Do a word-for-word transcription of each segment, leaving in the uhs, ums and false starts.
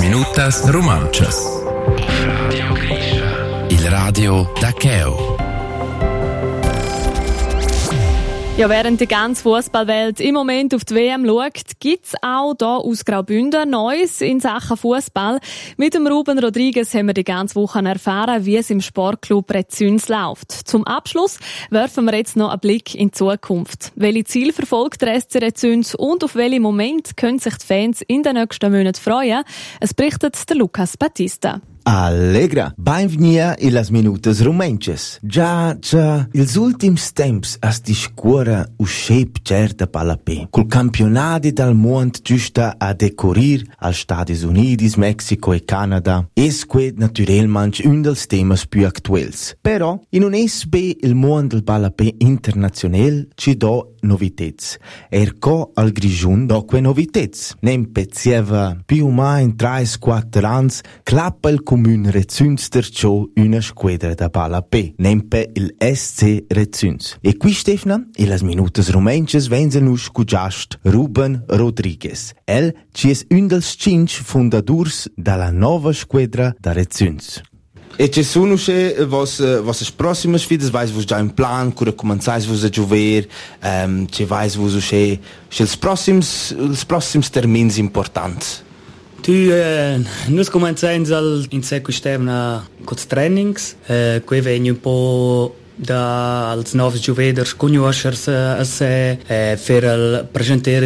Minutas Romanchas. Radio Grisha. Il radio da Cheo. Ja, während die ganze Fußballwelt im Moment auf die W M schaut, gibt's auch hier aus Graubünden Neues in Sachen Fußball. Mit dem Ruben Rodriguez haben wir die ganze Woche erfahren, wie es im Sportclub Rezüns läuft. Zum Abschluss werfen wir jetzt noch einen Blick in die Zukunft. Welche Ziele verfolgt der S C Rezüns und auf welche Moment können sich die Fans in den nächsten Monaten freuen? Es berichtet der Lucas Battista. Allegra, benvenuti in las minutas romances. Già, già, ils ultims temps as di scuola uscep certa palapé. Col campionati dal mondo giusta a decorir al Stati Uniti, Mexico e Canada. Es qued naturalmente un dels temas più actuels. Però, in un es be il mondo del palapé internazionale ci do novitets. Erco al Grigiun doque novitets. Nem pezieva più ma in tre quattro ans clappa il Comune Rezüns terciò una squadra da palapé, nempe il S C Rezüns. E qui, Stefana, e las minutas romances venzen us cugiast Ruben Rodriguez. El ci es un dels cinc fundadors dalla nova squadra da Rezüns. E ci sono che vos vos prossime sfides vais vos già in plan, cura cominciais vos a giover, ehm ci vais vos che ils prossims ils prossims termins importants. Tu, eh, noi cominciamo in sequestevna con i trainings, eh, qui vengono un po' da als nuovi giovederi conoscersi a sé, eh, per presentare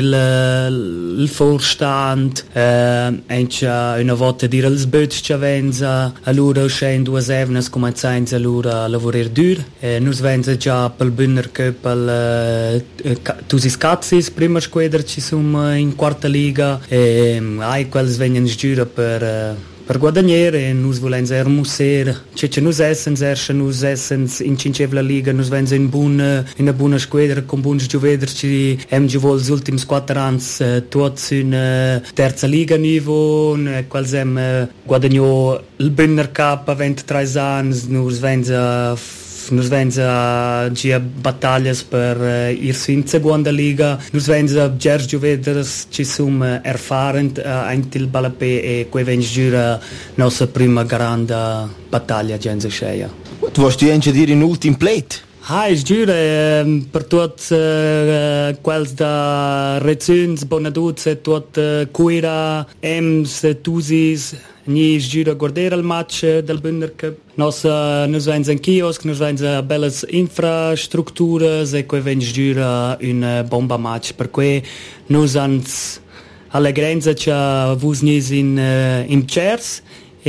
il, il Vorstand, eh, e una volta dire il budget che venza, allora in due evnes cominciamo allora a lavorare duro, eh, noi venza già per il Bühner Cup al eh, tutti i Cazzis, prima squadra ci sono in quarta liga, e ai quelli vengono giù per eh, per guadagnare, noi vogliamo essere musser, c'è che noi essen, se noi essen in cincevla liga, noi vengono in buona, in una buona squadra, con buoni giovederi, ci abbiamo giovato gli ultimi quattro anni, eh, tutti in uh, terza liga niveau, e quali abbiamo guadagnato il Bühner Cup a ventitré anni, noi vengono Nos venza gia battaglias per uh, irsi in seconda liga. Nos venza Gergio Veders ci sum erfarent uh, in til balapé e que venz giura nostra prima grande battaglia genza sceia. Tu vuoi anche dire in ultim plate? Ah, es giura eh, per tutti uh, quels da Rezüns, Bonaduz, tot uh, Cuira, Ems, Tusis. Ni giura guardare il match del Bühner Cup. Nos uh, nos vengono in kiosk, nos vengono belle infrastrutture e poi vengono giura un bomba match. Per cui nos ans alle grenze c'è vusnis in uh, in chairs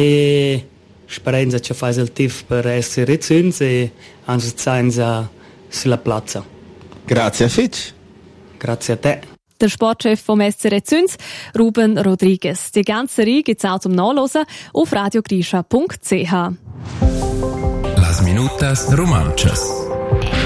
e speranza che fai il tif per essere Rezüns e anzi senza sulla piazza. Grazie a Fitch. Grazie a te. Der Sportchef vom S C Rezüns, Ruben Rodriguez. Die ganze Reihe gibt's auch zum Nachlesen auf radiogrisha punkt c h. Las Minutas Romanchas.